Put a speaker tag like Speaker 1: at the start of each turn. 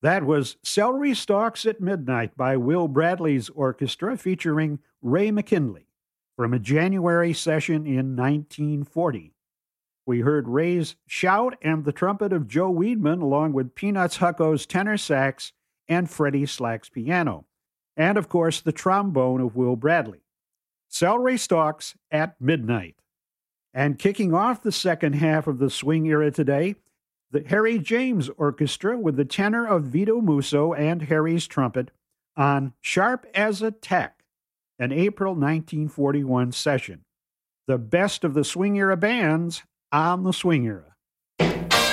Speaker 1: That was Celery Stalks at Midnight by Will Bradley's orchestra featuring Ray McKinley from a January session in 1940. We heard Ray's shout and the trumpet of Joe Weedman, along with Peanuts Hucko's tenor sax and Freddie Slack's piano, and of course the trombone of Will Bradley. Celery Stalks at Midnight. And kicking off the second half of the swing era today, the Harry James Orchestra with the tenor of Vito Musso and Harry's trumpet on Sharp as a Tack, an April 1941 session. The best of the swing era bands on the swing era.